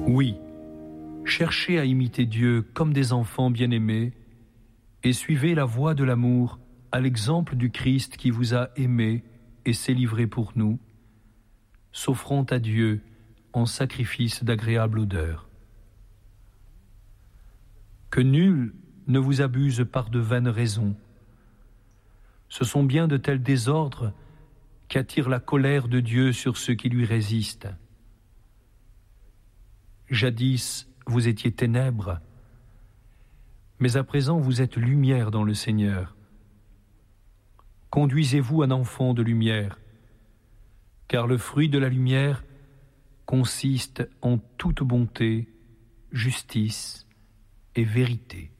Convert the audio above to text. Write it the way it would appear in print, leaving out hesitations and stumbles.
Oui, cherchez à imiter Dieu comme des enfants bien-aimés et suivez la voie de l'amour à l'exemple du Christ qui vous a aimés et s'est livré pour nous, s'offrant à Dieu en sacrifice d'agréable odeur. Que nul ne vous abuse par de vaines raisons. Ce sont bien de tels désordres qu'attire la colère de Dieu sur ceux qui lui résistent. Jadis, vous étiez ténèbres, mais à présent vous êtes lumière dans le Seigneur. Conduisez-vous un enfant de lumière, car le fruit de la lumière consiste en toute bonté, justice et vérité.